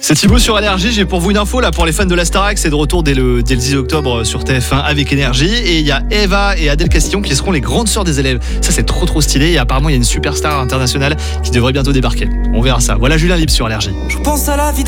C'est Thibaut sur Énergie, j'ai pour vous une info là pour les fans de la Starac, c'est de retour dès le 10 octobre sur TF1 avec Énergie et il y a Eva et Adèle Castillon qui seront les grandes sœurs des élèves. Ça c'est trop stylé et apparemment il y a une superstar internationale qui devrait bientôt débarquer. On verra ça. Voilà Julien Libre sur Énergie. Je pense à la vie